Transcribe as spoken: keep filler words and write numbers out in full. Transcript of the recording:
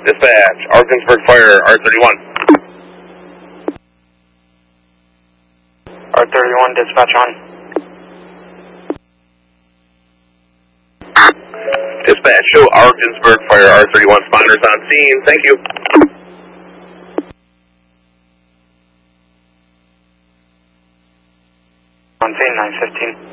Dispatch, Ogdensburg Fire, R thirty-one. R thirty-one, dispatch on. Dispatch, show Ogdensburg Fire, R thirty-one, spawners on scene. Thank you. On scene, nine fifteen.